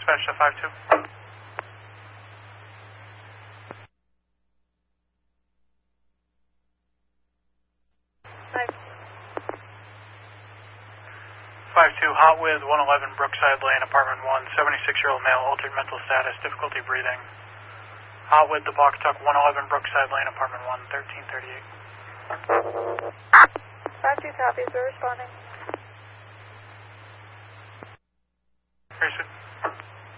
Dispatch to 5-2. Nice. 5-2, hot with 111 Brookside Lane, apartment 1, 76-year-old male, altered mental status, difficulty breathing. Hot with the Pawcatuck, 111 Brookside Lane, apartment 1, 1338. 5-2 copies, we're responding. Very soon.